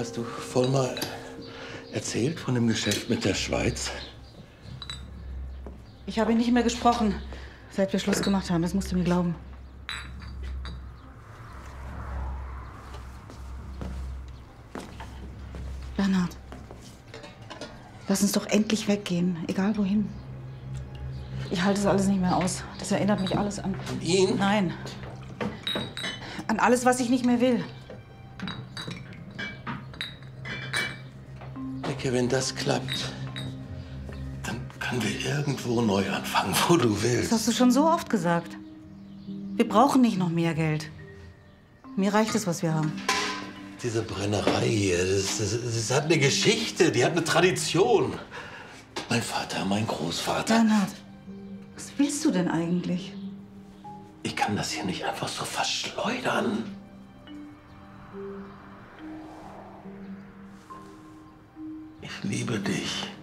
Hast du vorhin mal erzählt von dem Geschäft mit der Schweiz? Ich habe ihn nicht mehr gesprochen, seit wir Schluss gemacht haben. Das musst du mir glauben. Bernhard, lass uns doch endlich weggehen, egal wohin. Ich halte das alles nicht mehr aus. Das erinnert mich alles an... Ihn? Nein. An alles, was ich nicht mehr will. Ecke, wenn das klappt, dann können wir irgendwo neu anfangen, wo du willst. Das hast du schon so oft gesagt. Wir brauchen nicht noch mehr Geld. Mir reicht es, was wir haben. Diese Brennerei hier, das hat eine Geschichte, die hat eine Tradition. Mein Vater, mein Großvater. Bernhard, was willst du denn eigentlich? Ich kann das hier nicht einfach so verschleudern. Ich liebe dich.